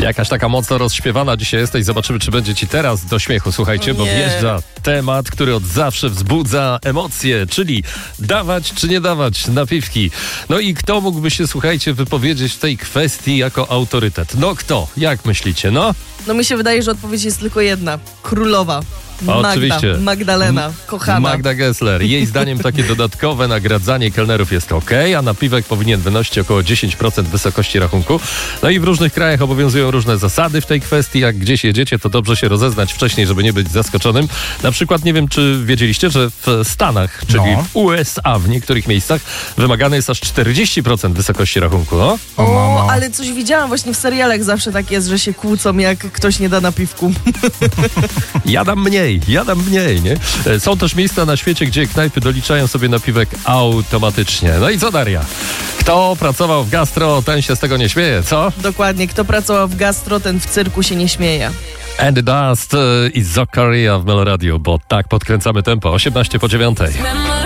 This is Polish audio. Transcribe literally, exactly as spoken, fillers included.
Jakaś taka mocno rozśpiewana dzisiaj jesteś. Zobaczymy, czy będzie ci teraz do śmiechu. Słuchajcie, bo Nie. wjeżdża temat, który od zawsze wzbudza emocje, czyli dawać czy nie dawać napiwki. No i kto mógłby się, słuchajcie, wypowiedzieć w tej kwestii jako autorytet? No kto? Jak myślicie? No? No mi się wydaje, że odpowiedź jest tylko jedna. Królowa. Magda, Oczywiście. Magdalena, kochana. Magda Gessler. Jej zdaniem takie dodatkowe nagradzanie kelnerów jest ok, a napiwek powinien wynosić około dziesięć procent wysokości rachunku. No i w różnych krajach obowiązują różne zasady w tej kwestii. Jak gdzieś jedziecie, to dobrze się rozeznać wcześniej, żeby nie być zaskoczonym. Na przykład, nie wiem, czy wiedzieliście, że w Stanach, czyli No. w U S A w niektórych miejscach wymagane jest aż czterdzieści procent wysokości rachunku. No? O, O, mamo. ale coś widziałam właśnie w serialach, zawsze tak jest, że się kłócą, jak ktoś nie da napiwku. Ja dam mniej, ja dam mniej, nie? E, Są też miejsca na świecie, gdzie knajpy doliczają sobie napiwek automatycznie. No i co, Daria? Kto pracował w gastro, ten się z tego nie śmieje, co? Dokładnie, kto pracował w gastro, ten w cyrku się nie śmieje. And the Dust e, i Zakaria w Meloradiu, bo tak podkręcamy tempo. osiemnaście po dziewiątej.